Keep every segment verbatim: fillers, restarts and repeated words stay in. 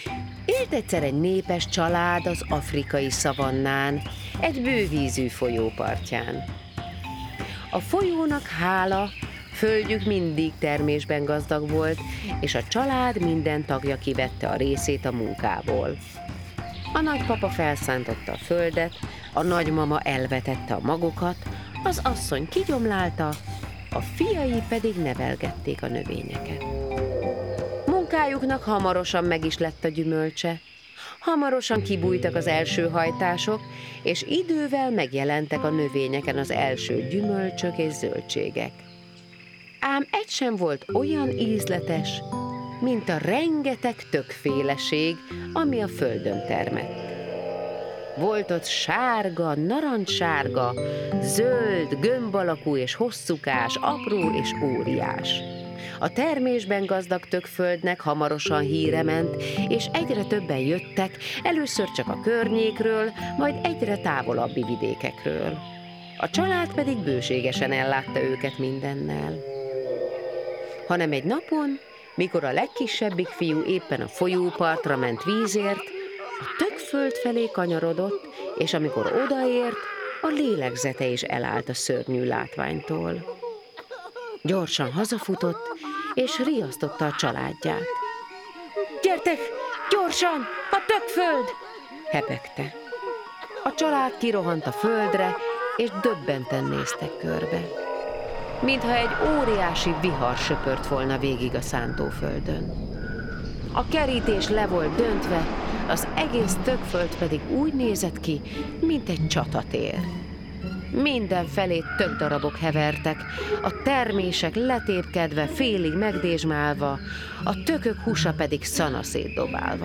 Élt egyszer egy népes család az afrikai szavannán, egy bővízű folyó partján. A folyónak hála, földjük mindig termésben gazdag volt, és a család minden tagja kivette a részét a munkából. A nagypapa felszántotta a földet, a nagymama elvetette a magokat, az asszony kigyomlálta, a fiai pedig nevelgették a növényeket. Munkájuknak hamarosan meg is lett a gyümölcse, hamarosan kibújtak az első hajtások, és idővel megjelentek a növényeken az első gyümölcsök és zöldségek. Ám egy sem volt olyan ízletes, mint a rengeteg tökféleség, ami a földön termett. Volt ott sárga, narancssárga, zöld, gömb alakú és hosszúkás, apró és óriás. A termésben gazdag tökföldnek hamarosan híre ment, és egyre többen jöttek, először csak a környékről, majd egyre távolabbi vidékekről. A család pedig bőségesen ellátta őket mindennel. Hanem egy napon, mikor a legkisebbik fiú éppen a folyópartra ment vízért, a tökföld felé kanyarodott, és amikor odaért, a lélegzete is elállt a szörnyű látványtól. Gyorsan hazafutott, és riasztotta a családját. Gyertek, gyorsan, a tökföld! Hebegte. A család kirohant a földre, és döbbenten néztek körbe. Mintha egy óriási vihar söpört volna végig a szántóföldön. A kerítés le volt döntve, az egész tökföld pedig úgy nézett ki, mint egy csatatér. Mindenfelé tökdarabok hevertek, a termések letépkedve, félig megdézsmálva, a tökök húsa pedig szanaszét dobálva.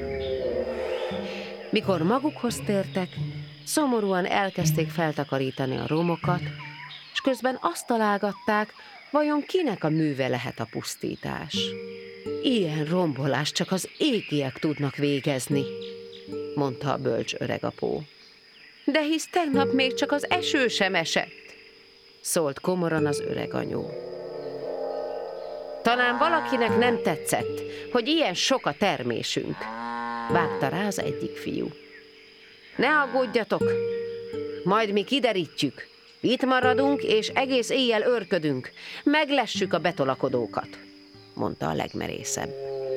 Mikor magukhoz tértek, szomorúan elkezdték feltakarítani a romokat, és közben azt találgatták, vajon kinek a műve lehet a pusztítás. Ilyen rombolást csak az égiek tudnak végezni, mondta a bölcs öregapó. De hisz tegnap még csak az eső sem esett, szólt komoran az öreg anyu. Talán valakinek nem tetszett, hogy ilyen sok a termésünk, vágta rá az egyik fiú. Ne aggódjatok, majd mi kiderítjük. Itt maradunk, és egész éjjel őrködünk, meglessük a betolakodókat, mondta a legmerészebb.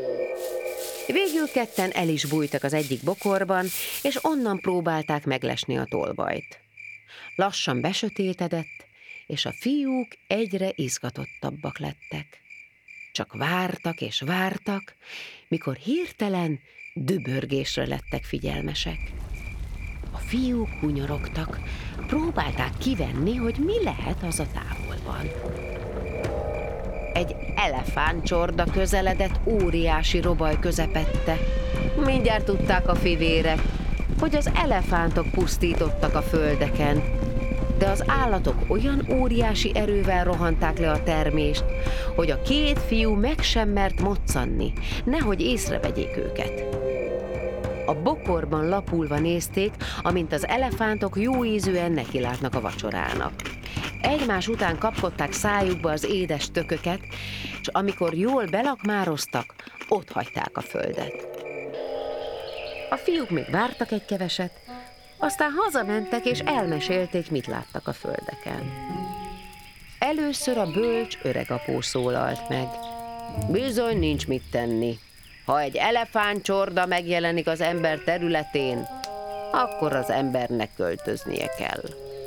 Végül ketten el is bújtak az egyik bokorban, és onnan próbálták meglesni a tolvajt. Lassan besötétedett, és a fiúk egyre izgatottabbak lettek. Csak vártak és vártak, mikor hirtelen dübörgésre lettek figyelmesek. A fiúk hunyorogtak, próbálták kivenni, hogy mi lehet az a távolban. Egy elefántcsorda közeledett óriási robaj közepette. Mindjárt tudták a fivérek, hogy az elefántok pusztítottak a földeken, de az állatok olyan óriási erővel rohanták le a termést, hogy a két fiú meg sem mert moccanni, nehogy észrevegyék őket. A bokorban lapulva nézték, amint az elefántok jó ízűen nekilátnak a vacsorának. Egymás után kapkodták szájukba az édes tököket, és amikor jól belakmároztak, ott hagyták a földet. A fiúk még vártak egy keveset, aztán hazamentek és elmesélték, mit láttak a földeken. Először a bölcs öregapó szólalt meg. Bizony nincs mit tenni. Ha egy elefántcsorda megjelenik az ember területén, akkor az embernek költöznie kell.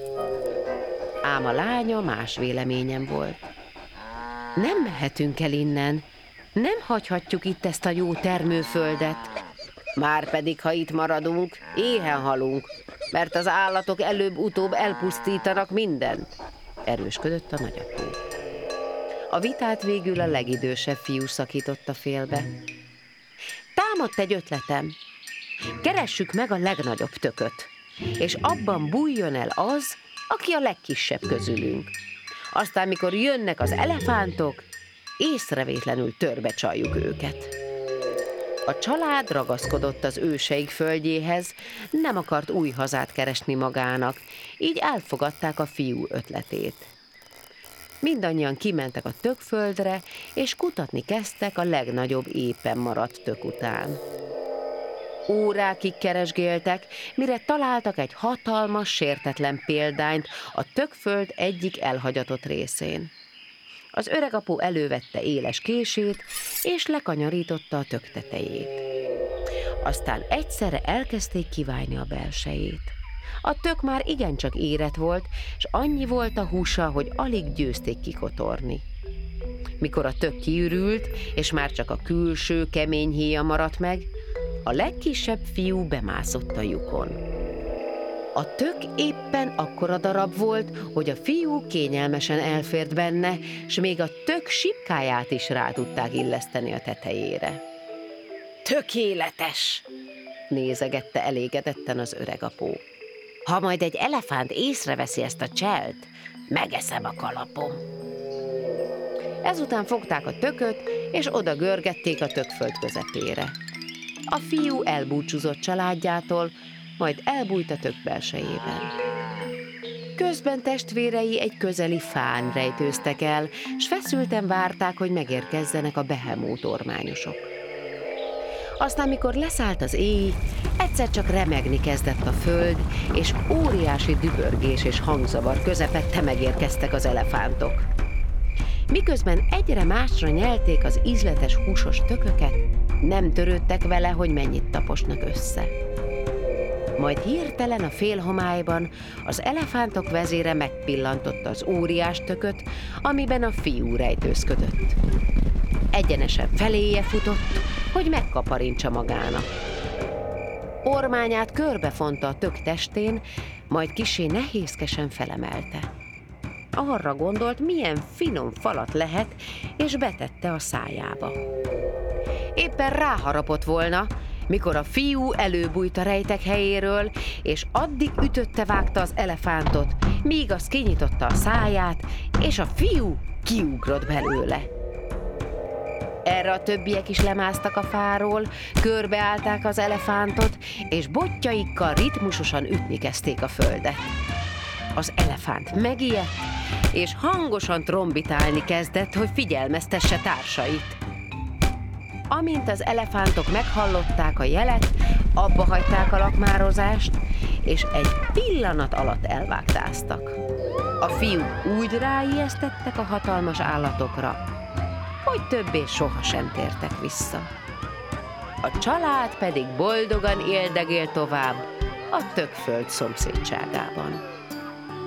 Ám a lánya más véleményen volt. Nem mehetünk el innen, nem hagyhatjuk itt ezt a jó termőföldet. Márpedig, ha itt maradunk, éhen halunk, mert az állatok előbb-utóbb elpusztítanak mindent, erősködött a nagyapó. A vitát végül a legidősebb fiú szakította félbe. Támadt egy ötletem. Keressük meg a legnagyobb tököt, és abban bújjon el az, aki a legkisebb közülünk. Aztán, mikor jönnek az elefántok, észrevétlenül törbe csaljuk őket. A család ragaszkodott az őseik földjéhez, nem akart új hazát keresni magának, így elfogadták a fiú ötletét. Mindannyian kimentek a tökföldre, és kutatni kezdtek a legnagyobb éppen maradt tök után. Órákig keresgéltek, mire találtak egy hatalmas, sértetlen példányt a tökföld egyik elhagyatott részén. Az öregapó elővette éles kését, és lekanyarította a tök tetejét. Aztán egyszerre elkezdték kiválni a belsejét. A tök már igencsak érett volt, és annyi volt a húsa, hogy alig győzték kikotorni. Mikor a tök kiürült, és már csak a külső, kemény héja maradt meg, a legkisebb fiú bemászott a lyukon. A tök éppen akkora darab volt, hogy a fiú kényelmesen elfért benne, s még a tök sipkáját is rá tudták illeszteni a tetejére. Tökéletes! Nézegette elégedetten az öregapó. Ha majd egy elefánt észreveszi ezt a cselt, megeszem a kalapom. Ezután fogták a tököt, és oda görgették a tökföld közepére. A fiú elbúcsúzott családjától, majd elbújt a tök belsejében. Közben testvérei egy közeli fán rejtőztek el, s feszülten várták, hogy megérkezzenek a behemót ormányosok. Aztán, mikor leszállt az éj, egyszer csak remegni kezdett a föld, és óriási dübörgés és hangzavar közepette megérkeztek az elefántok. Miközben egyre másra nyelték az ízletes húsos tököket, nem törődtek vele, hogy mennyit taposnak össze. Majd hirtelen a félhomályban az elefántok vezére megpillantotta az óriás tököt, amiben a fiú rejtőzködött. Egyenesen feléje futott, hogy megkaparintsa magának. Ormányát körbefonta a tök testén, majd kissé nehézkesen felemelte. Arra gondolt, milyen finom falat lehet, és betette a szájába. Éppen ráharapott volna, mikor a fiú előbújt a rejtek helyéről, és addig ütötte-vágta az elefántot, míg az kinyitotta a száját, és a fiú kiugrott belőle. Erre a többiek is lemásztak a fáról, körbeállták az elefántot, és botjaikkal ritmusosan ütni kezdték a földet. Az elefánt megijedt, és hangosan trombitálni kezdett, hogy figyelmeztesse társait. Amint az elefántok meghallották a jelet, abba hagyták a lakmározást, és egy pillanat alatt elvágtáztak. A fiúk úgy ráijesztettek a hatalmas állatokra, hogy többé sohasem tértek vissza. A család pedig boldogan éldegél tovább a tökföld szomszédságában.